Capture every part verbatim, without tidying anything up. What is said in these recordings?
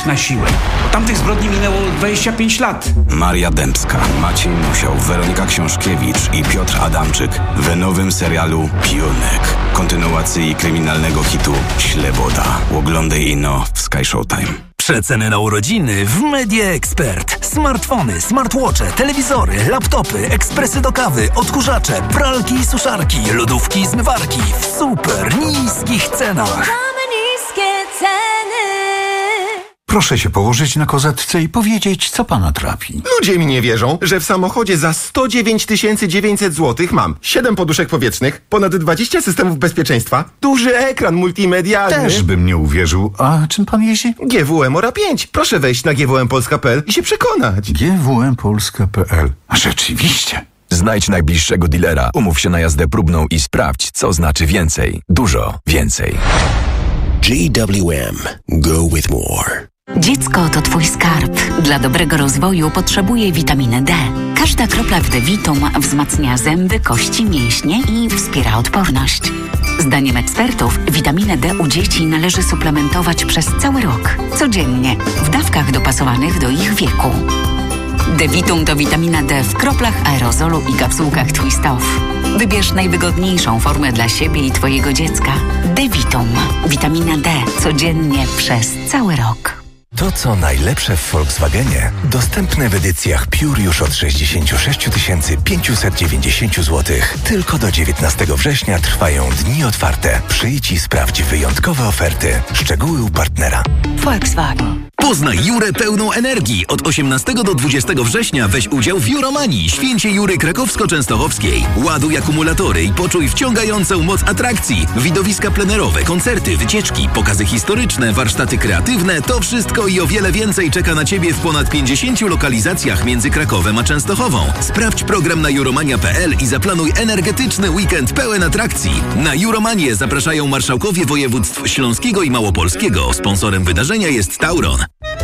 uciec na siłę. Od tamtych zbrodni minęło dwadzieścia pięć lat. Maria Dębska, Maciej Musiał, Weronika Książkiewicz i Piotr Adamczyk w nowym serialu Pionek. Kontynuacji kryminalnego hitu Śleboda. Oglądaj ino w Sky Showtime. Przeceny na urodziny w Media Expert. Smartfony, smartwatche, telewizory, laptopy, ekspresy do kawy, odkurzacze, pralki i suszarki, lodówki i zmywarki w super niskich cenach. Mamy niskie ceny. Proszę się położyć na kozetce i powiedzieć, co pana trapi. Ludzie mi nie wierzą, że w samochodzie za sto dziewięć tysięcy dziewięćset złotych mam siedem poduszek powietrznych, ponad dwadzieścia systemów bezpieczeństwa, duży ekran multimedialny. Też bym nie uwierzył. A czym pan jeździ? G W M Ora pięć. Proszę wejść na g w m polska kropka p l i się przekonać. G W M polska kropka p l. A rzeczywiście. Znajdź najbliższego dealera, umów się na jazdę próbną i sprawdź, co znaczy więcej. Dużo więcej. G W M. Go with more. Dziecko to twój skarb. Dla dobrego rozwoju potrzebuje witaminy D. Każda kropla w D-Vitum wzmacnia zęby, kości, mięśnie i wspiera odporność. Zdaniem ekspertów witaminę D u dzieci należy suplementować przez cały rok, codziennie, w dawkach dopasowanych do ich wieku. D-Vitum to witamina D w kroplach, aerozolu i kapsułkach Twist Off. Wybierz najwygodniejszą formę dla siebie i twojego dziecka. D-Vitum. Witamina D codziennie przez cały rok. To, co najlepsze w Volkswagenie, dostępne w edycjach Pure już od sześćdziesiąt sześć tysięcy pięćset dziewięćdziesiąt złotych. Tylko do dziewiętnastego września trwają dni otwarte. Przyjdź i sprawdź wyjątkowe oferty. Szczegóły u partnera. Volkswagen. Poznaj Jurę pełną energii. Od osiemnastego do dwudziestego września weź udział w Juromanii, święcie Jury Krakowsko-Częstochowskiej. Ładuj akumulatory i poczuj wciągającą moc atrakcji. Widowiska plenerowe, koncerty, wycieczki, pokazy historyczne, warsztaty kreatywne. To wszystko i o wiele więcej czeka na Ciebie w ponad pięćdziesięciu lokalizacjach między Krakowem a Częstochową. Sprawdź program na juromania kropka p l i zaplanuj energetyczny weekend pełen atrakcji. Na Juromanię zapraszają marszałkowie województw śląskiego i małopolskiego. Sponsorem wydarzenia jest Tauron.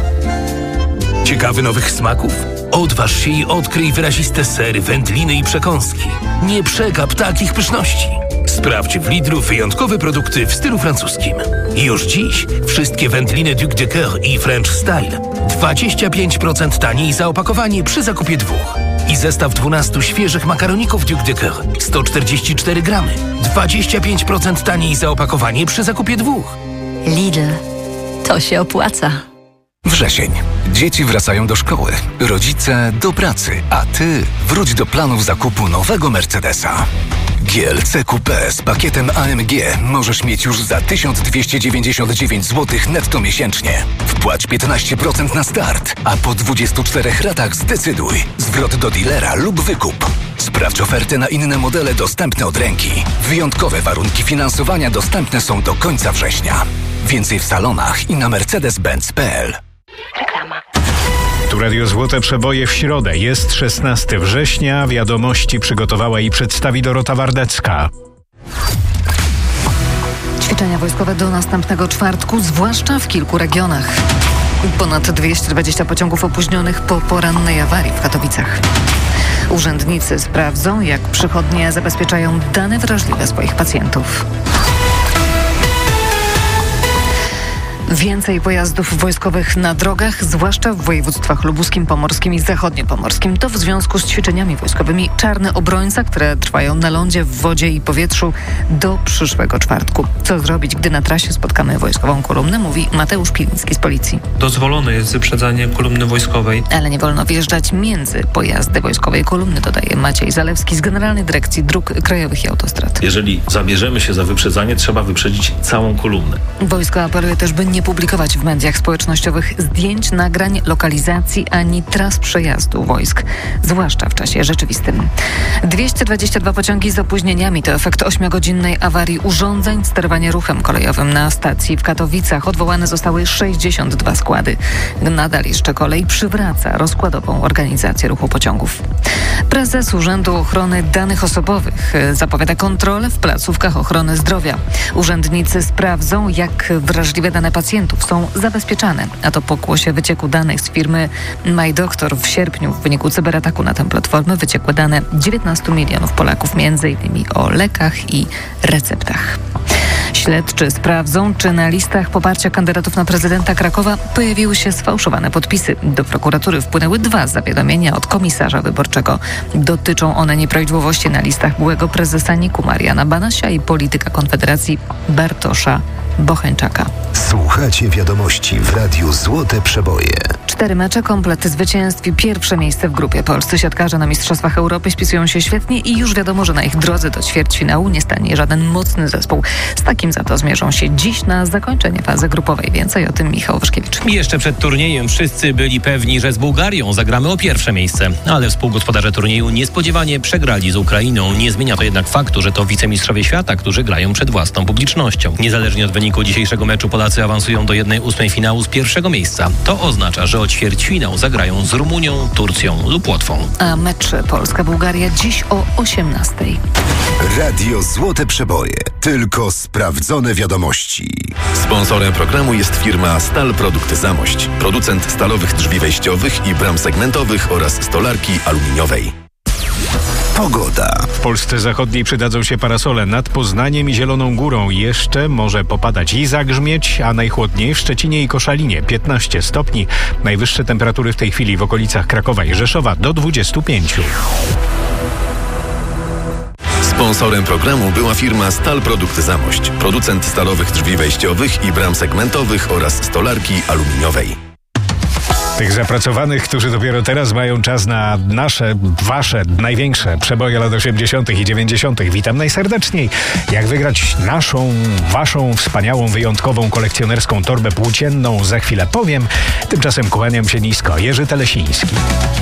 Ciekawy nowych smaków? Odważ się i odkryj wyraziste sery, wędliny i przekąski. Nie przegap takich pyszności. Sprawdź w Lidlu wyjątkowe produkty w stylu francuskim. Już dziś wszystkie wędliny Duc de Coeur i French Style dwadzieścia pięć procent taniej za opakowanie przy zakupie dwóch. I zestaw dwunastu świeżych makaroników Duc de Coeur sto czterdzieści cztery gramy. dwadzieścia pięć procent taniej za opakowanie przy zakupie dwóch. Lidl. To się opłaca. Wrzesień. Dzieci wracają do szkoły, rodzice do pracy, a ty wróć do planów zakupu nowego Mercedesa. G L C Coupé z pakietem A M G możesz mieć już za tysiąc dwieście dziewięćdziesiąt dziewięć złotych netto miesięcznie. Wpłać piętnaście procent na start, a po dwudziestu czterech ratach zdecyduj. Zwrot do dealera lub wykup. Sprawdź oferty na inne modele dostępne od ręki. Wyjątkowe warunki finansowania dostępne są do końca września. Więcej w salonach i na mercedes benz kropka p l. Reklama. Tu Radio Złote Przeboje w środę. Jest szesnastego września. Wiadomości przygotowała i przedstawi Dorota Wardecka. Ćwiczenia wojskowe do następnego czwartku, zwłaszcza w kilku regionach. Ponad dwieście dwadzieścia pociągów opóźnionych po porannej awarii w Katowicach. Urzędnicy sprawdzą, jak przychodnie zabezpieczają dane wrażliwe swoich pacjentów. Więcej pojazdów wojskowych na drogach, zwłaszcza w województwach lubuskim, pomorskim i zachodniopomorskim. To w związku z ćwiczeniami wojskowymi Czarny Obrońca, które trwają na lądzie, w wodzie i powietrzu do przyszłego czwartku. Co zrobić, gdy na trasie spotkamy wojskową kolumnę, mówi Mateusz Piliński z Policji. Dozwolone jest wyprzedzanie kolumny wojskowej. Ale nie wolno wjeżdżać między pojazdy wojskowej kolumny, dodaje Maciej Zalewski z Generalnej Dyrekcji Dróg Krajowych i Autostrad. Jeżeli zabierzemy się za wyprzedzanie, trzeba wyprzedzić całą kolumnę. Wojsko apeluje też, by nie publikować w mediach społecznościowych zdjęć, nagrań, lokalizacji ani tras przejazdu wojsk, zwłaszcza w czasie rzeczywistym. dwieście dwadzieścia dwa pociągi z opóźnieniami to efekt ośmiogodzinnej awarii urządzeń sterowania ruchem kolejowym na stacji w Katowicach. Odwołane zostały sześćdziesiąt dwa składy. Nadal jeszcze kolej przywraca rozkładową organizację ruchu pociągów. Prezes Urzędu Ochrony Danych Osobowych zapowiada kontrolę w placówkach ochrony zdrowia. Urzędnicy sprawdzą, jak wrażliwe dane pacjentów są zabezpieczane, a to pokłosie wycieku danych z firmy MyDoctor. W sierpniu w wyniku cyberataku na tę platformę wyciekły dane dziewiętnastu milionów Polaków, między innymi o lekach i receptach. Śledczy sprawdzą, czy na listach poparcia kandydatów na prezydenta Krakowa pojawiły się sfałszowane podpisy. Do prokuratury wpłynęły dwa zawiadomienia od komisarza wyborczego. Dotyczą one nieprawidłowości na listach byłego prezesa NIK-u Mariana Banasia i polityka Konfederacji Bartosza Bocheńczaka. Słuchacie wiadomości w Radiu Złote Przeboje. Cztery mecze, komplet zwycięstw i pierwsze miejsce w grupie. Polscy siatkarze na Mistrzostwach Europy spisują się świetnie i już wiadomo, że na ich drodze do ćwierćfinału nie stanie żaden mocny zespół. Z takim za to zmierzą się dziś na zakończenie fazy grupowej. Więcej o tym Michał Wyszkiewicz. Jeszcze przed turniejem wszyscy byli pewni, że z Bułgarią zagramy o pierwsze miejsce. Ale współgospodarze turnieju niespodziewanie przegrali z Ukrainą. Nie zmienia to jednak faktu, że to wicemistrzowie świata, którzy grają przed własną publicznością. Niezależnie od wyniku dzisiejszego meczu Polacy awansują do jednej ósmej finału z pierwszego miejsca. To oznacza, że o ćwierćfinał zagrają z Rumunią, Turcją lub Łotwą. A mecz Polska-Bułgaria dziś o osiemnastej. Radio Złote Przeboje. Tylko sprawdzone wiadomości. Sponsorem programu jest firma Stal Produkty Zamość. Producent stalowych drzwi wejściowych i bram segmentowych oraz stolarki aluminiowej. Pogoda. W Polsce zachodniej przydadzą się parasole nad Poznaniem i Zieloną Górą. Jeszcze może popadać i zagrzmieć, a najchłodniej w Szczecinie i Koszalinie piętnaście stopni. Najwyższe temperatury w tej chwili w okolicach Krakowa i Rzeszowa do dwudziestu pięciu. Sponsorem programu była firma Stal Produkty Zamość. Producent stalowych drzwi wejściowych i bram segmentowych oraz stolarki aluminiowej. Tych zapracowanych, którzy dopiero teraz mają czas na nasze, wasze, największe przeboje lat osiemdziesiątych i dziewięćdziesiątych. Witam najserdeczniej. Jak wygrać naszą, waszą wspaniałą, wyjątkową kolekcjonerską torbę płócienną, za chwilę powiem. Tymczasem kłaniam się nisko. Jerzy Telesiński.